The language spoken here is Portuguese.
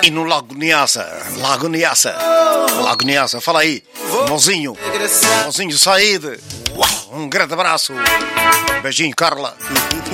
aí no Lago Niassa. Lago Niassa. Lago Niassa, fala aí. Mozinho. Mozinho Saíde. Um grande abraço. Beijinho, Carla.